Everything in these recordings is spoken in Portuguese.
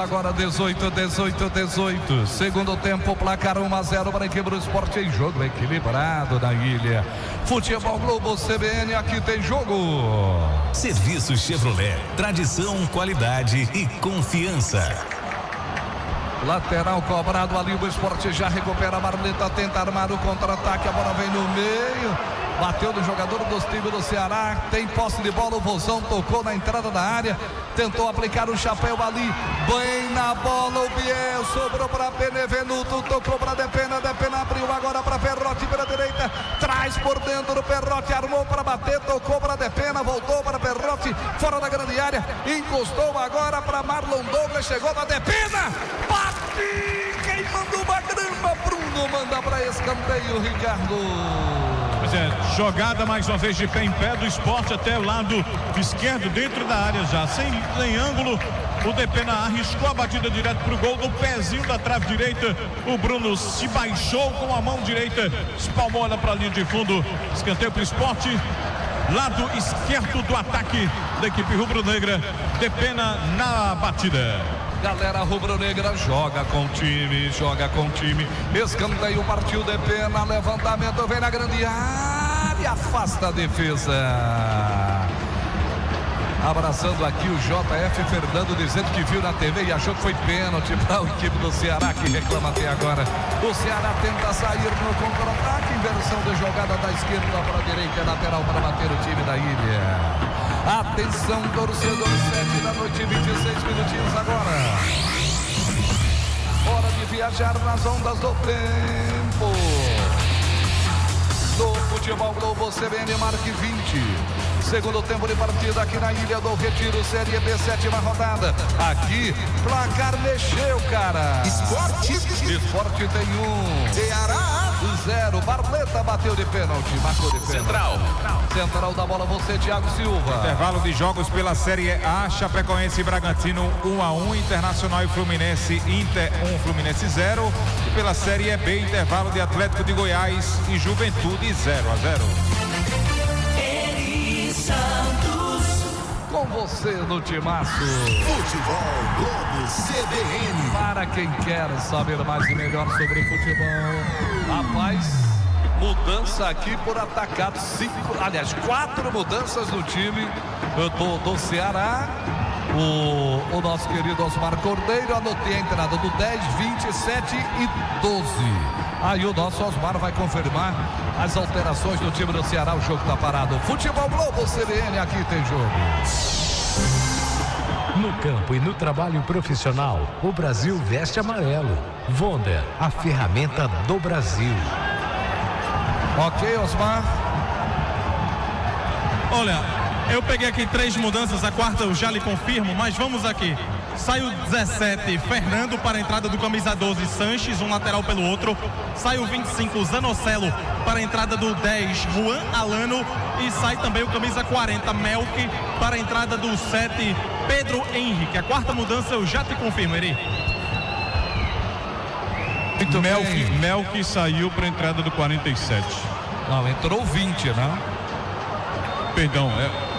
agora 18. Segundo tempo, placar 1-0 para a equipe do Sport em jogo equilibrado na ilha. Futebol Globo CBN, aqui tem jogo. Serviço Chevrolet, tradição, qualidade e confiança. Lateral cobrado ali, o Sport já recupera a Marleta, tenta armar o contra-ataque, a bola vem no meio, bateu no jogador do time do Ceará, tem posse de bola, o Vozão tocou na entrada da área, tentou aplicar o chapéu ali, bem na bola o Biel, sobrou para Benevenuto, tocou para Depena abriu agora para Perrotti pela direita, traz por dentro o Perrotti, armou para bater, tocou para Depena, voltou para Perrotti, fora da grande área, encostou agora para Marlon Douglas, chegou na Depena, bate, queimando uma grama, Bruno manda para escanteio, Ricardo. Pois é, jogada mais uma vez de pé em pé do Sport até o lado esquerdo, dentro da área já, sem ângulo. O Depena arriscou a batida direto pro gol, no pezinho da trave direita. O Bruno se baixou com a mão direita, espalmou ela para a linha de fundo. Escanteio pro Sport, lado esquerdo do ataque da equipe rubro-negra. Depena na batida. Galera rubro-negra joga com o time. Escanteio, partiu Depena, levantamento, vem na grande área, afasta a defesa. Abraçando aqui o JF Fernando, dizendo que viu na TV e achou que foi pênalti para a equipe do Ceará, que reclama até agora. O Ceará tenta sair no contra-ataque, inversão de jogada da esquerda para a direita, lateral para bater o time da ilha. Atenção, torcedor, 7 da noite, 26 minutinhos agora. Hora de viajar nas ondas do tempo. Do Futebol Globo CBN, marque 20. Segundo tempo de partida aqui na Ilha do Retiro, Série B, 7ª rodada. Aqui, placar mexeu, cara. Esporte tem 1. Ceará 0. Barleta bateu de pênalti, marcou de pênalti. Central da bola, você, Thiago Silva. Intervalo de jogos pela Série A, Chapecoense e Bragantino 1-1, Internacional e Fluminense, Inter 1, Fluminense 0. E pela Série B, intervalo de Atlético de Goiás e Juventude 0-0. Com você no timaço. Futebol Globo CBN. Para quem quer saber mais e melhor sobre futebol. Rapaz, mudança aqui por atacado. 4 mudanças no time do Ceará. O nosso querido Osmar Cordeiro, anotei a entrada do 10, 27 e 12. Aí o nosso Osmar vai confirmar as alterações do time do Ceará. O jogo está parado. Futebol Globo CBN, aqui tem jogo. No campo e no trabalho profissional, o Brasil veste amarelo. Wonder, a ferramenta do Brasil. Ok, Osmar. Olha, eu peguei aqui 3 mudanças, a quarta eu já lhe confirmo, mas vamos aqui. Sai o 17, Fernando, para a entrada do camisa 12, Sanches, um lateral pelo outro. Sai o 25, Zanocelo, para a entrada do 10, Juan Alano. E sai também o camisa 40, Melk, para a entrada do 7, Pedro Henrique. A quarta mudança eu já te confirmo, Eri. Melk saiu para a entrada do 47. Não, entrou 20, né? Perdão,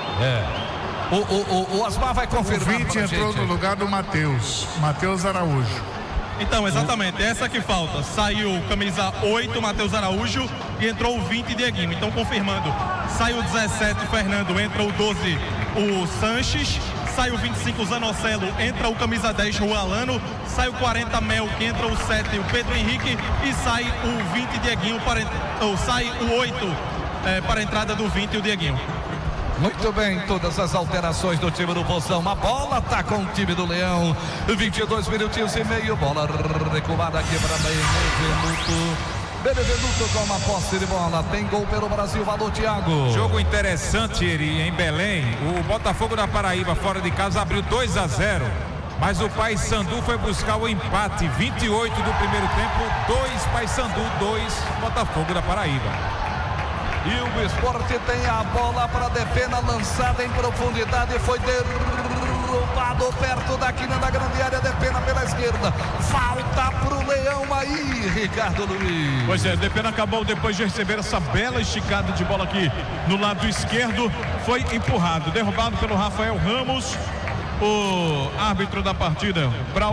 O Osmar vai confirmar. O 20 entrou no lugar do Matheus Araújo. Então, exatamente, essa que falta. Saiu camisa 8, Matheus Araújo, e entrou o 20, Dieguinho. Então, confirmando, saiu o 17, Fernando, entra o 12, o Sanches. Sai o 25, Zanocelo, entra o camisa 10, Juan Alano. Sai o 40, Mel, que entra o 7, o Pedro Henrique. E sai o 20, Dieguinho, sai o 8 para a entrada do 20, o Dieguinho. Muito bem, todas as alterações do time do Vozão. A bola tá com o time do Leão. 22 minutinhos e meio. Bola recuada aqui para Benevenuto com uma posse de bola. Tem gol pelo Brasil. Valor, Thiago. Jogo interessante, Eri, em Belém. O Botafogo da Paraíba, fora de casa, abriu 2-0. Mas o Paysandu foi buscar o empate. 28 do primeiro tempo. 2 Paysandu, 2 Botafogo da Paraíba. E o Sport tem a bola para Depena, lançada em profundidade, foi derrubado perto da quina da grande área, Depena pela esquerda, falta pro Leão aí, Ricardo Luiz. Pois é, Depena acabou depois de receber essa bela esticada de bola aqui no lado esquerdo, foi empurrado, derrubado pelo Rafael Ramos, o árbitro da partida.